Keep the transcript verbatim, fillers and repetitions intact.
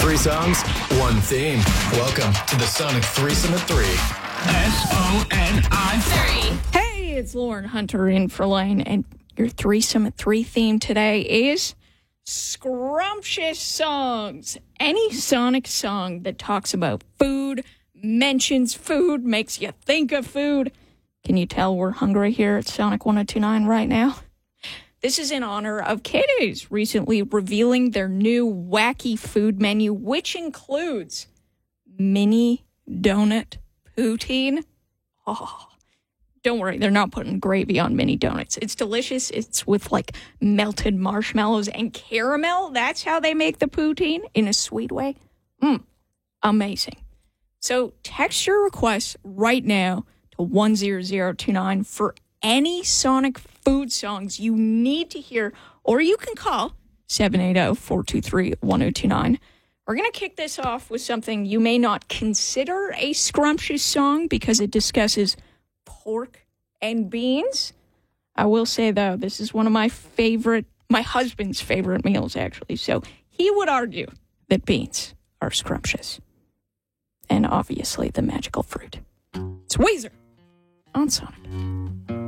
Three songs, one theme. Welcome to the Sonic Threesome at Three. S O N I three. Hey, it's Lauren Hunter in for Lane, and your Threesome at Three theme today is scrumptious songs. Any Sonic song that talks about food, mentions food, makes you think of food. Can you tell we're hungry here at Sonic one oh two point nine right now? This is in honor of Kitty's recently revealing their new wacky food menu, which includes mini donut poutine. Oh, don't worry, they're not putting gravy on mini donuts. It's delicious. It's with like melted marshmallows and caramel. That's how they make the poutine in a sweet way. Mmm, amazing. So text your requests right now to one zero zero two nine for any Sonic food songs you need to hear, or you can call seven eight zero, four two three, one zero two nine. We're going to kick this off with something you may not consider a scrumptious song because it discusses pork and beans. I will say, though, this is one of my favorite, my husband's favorite meals, actually. So he would argue that beans are scrumptious. And obviously the magical fruit. It's Weezer on Sonic.